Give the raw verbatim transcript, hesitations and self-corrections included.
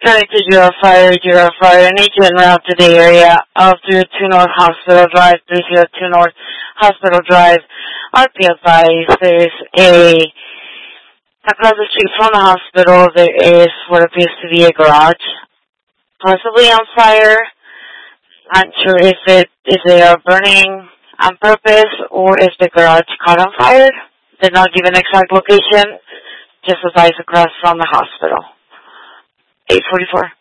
Connected Euro Fire, Euro Fire, I need you en route to the area of three oh two North Hospital Drive, three oh two North Hospital Drive. R P advised there's a, across the street from the hospital, there is what appears to be a garage, possibly on fire. Not sure if it, if they are burning on purpose or if the garage caught on fire. Did not give an exact location, just advised across from the hospital. eight forty-four.